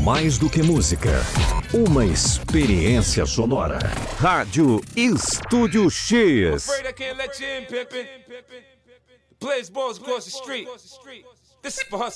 Mais do que música, uma experiência sonora. Rádio Estúdio X. Afraid I can't let you in, Pippin. Blaze balls across the street. This is for